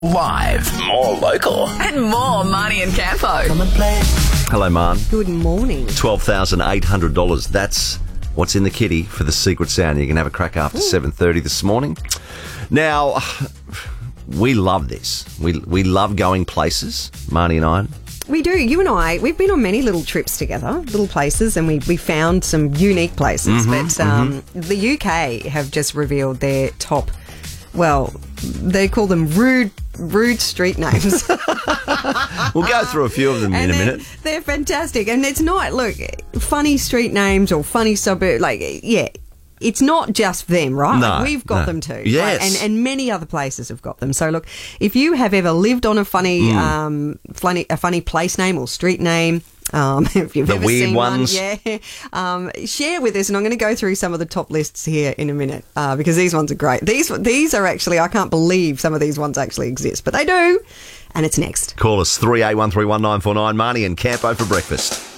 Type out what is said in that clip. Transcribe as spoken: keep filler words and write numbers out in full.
Live, more local, and more Marnie and Campo. Come and play. Hello, Marn. Good morning. twelve thousand eight hundred dollars. That's what's in the kitty for the secret sound. You can have a crack after seven thirty this morning. Now, we love this. We we love going places, Marnie and I. We do. You and I, we've been on many little trips together, little places, and we, we found some unique places. Mm-hmm, but um, mm-hmm. the U K have just revealed their top, well, they call them rude rude street names. We'll go through a few of them in a minute. They're fantastic. And it's not, look, funny street names or funny suburb, like, yeah, it's not just them, right? No, like we've got no. them too. Yes. Right? And, and many other places have got them. So, look, if you have ever lived on a funny, mm. um, funny, a funny place name or street name, Um, if you've the ever weird seen ones. one, yeah, um, share with us, and I'm going to go through some of the top lists here in a minute uh, because these ones are great. These these are actually, I can't believe some of these ones actually exist, but they do, and it's next. Call us three eight one three one nine four nine. Marnie and Campo for breakfast.